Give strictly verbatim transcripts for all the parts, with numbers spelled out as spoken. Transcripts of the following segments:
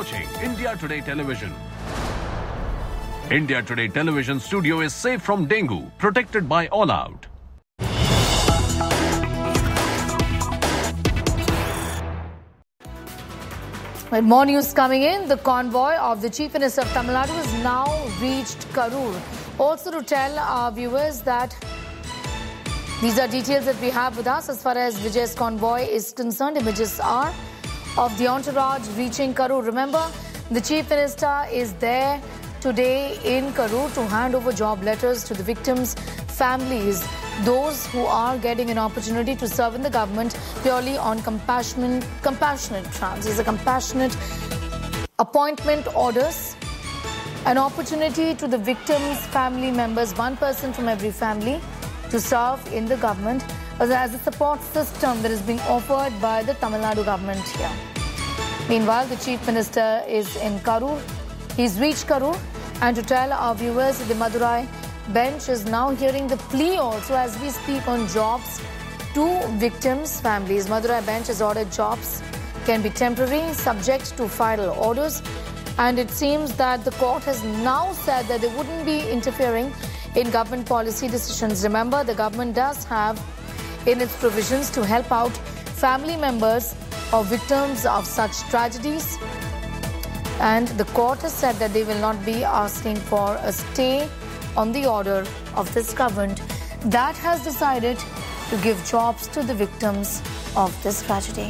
watching India Today Television. India Today Television studio is safe from dengue, protected by All Out. With more news coming in, the convoy of the Chief Minister of Tamil Nadu has now reached Karur. Also to tell our viewers that these are details that we have with us as far as Vijay's convoy is concerned. Images are of the entourage reaching Karur. Remember, the Chief Minister is there today in Karur to hand over job letters to the victims' families, those who are getting an opportunity to serve in the government purely on compassionate, compassionate grounds. These are compassionate appointment orders, an opportunity to the victims' family members, one person from every family, to serve in the government as a support system that is being offered by the Tamil Nadu government here. Meanwhile, the Chief Minister is in Karur. He's reached Karur, and to tell our viewers, the Madurai bench is now hearing the plea also as we speak on jobs to victims' families. Madurai bench has ordered jobs can be temporary, subject to final orders, and it seems that the court has now said that they wouldn't be interfering in government policy decisions. Remember, the government does have in its provisions to help out family members of victims of such tragedies, and the court has said that they will not be asking for a stay on the order of this government that has decided to give jobs to the victims of this tragedy.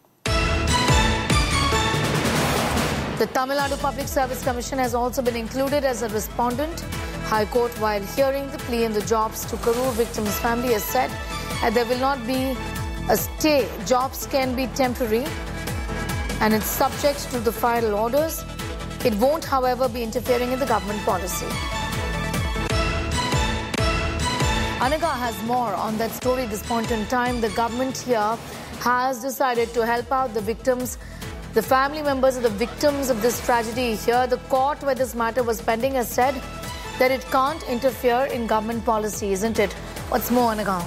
The Tamil Nadu Public Service Commission has also been included as a respondent. High Court, while hearing the plea in the jobs to Karur victims' family, has said that there will not be a stay. Jobs can be temporary and it's subject to the final orders. It won't, however, be interfering in the government policy. Anaga has more on that story at this point in time. The government here has decided to help out the victims, the family members of the victims of this tragedy. Here, the court where this matter was pending has said that it can't interfere in government policy, isn't it? What's more, Anaga?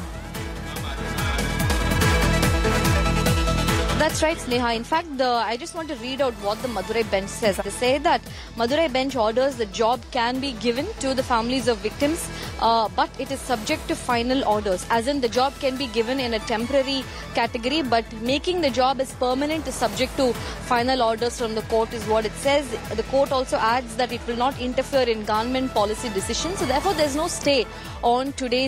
That's right, Sneha. In fact, the, I just want to read out what the Madurai bench says. They say that Madurai bench orders the job can be given to the families of victims, uh, but it is subject to final orders. As in, the job can be given in a temporary category, but making the job as permanent is subject to final orders from the court is what it says. The court also adds that it will not interfere in government policy decisions. So therefore, there's no stay on today's